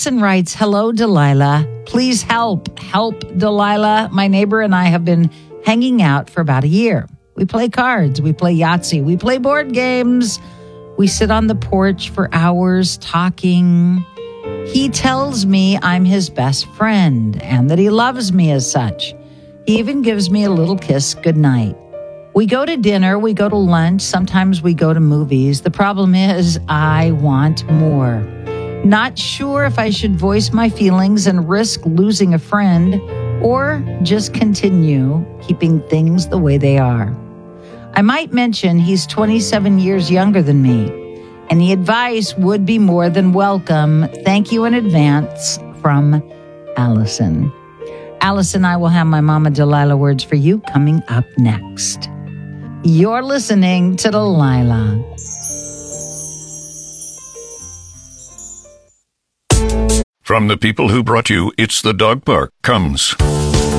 Allison writes, hello, Delilah. Please help. Help, Delilah. My neighbor and I have been hanging out for about a year. We play cards. We play Yahtzee. We play board games. We sit on the porch for hours talking. He tells me I'm his best friend and that he loves me as such. He even gives me a little kiss goodnight. We go to dinner, we go to lunch, sometimes we go to movies. The problem is I want more. Not sure if I should voice my feelings and risk losing a friend or just continue keeping things the way they are. I might mention he's 27 years younger than me. Any advice would be more than welcome. Thank you in advance, from Allison. Allison, I will have my Mama Delilah words for you coming up next. You're listening to Delilah. From the people who brought you It's the Dog Park comes